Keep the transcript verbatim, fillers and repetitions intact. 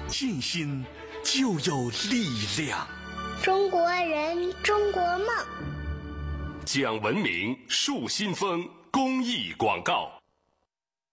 建新就有力量。 中国人，中国梦。 讲文明，树新风公益广告。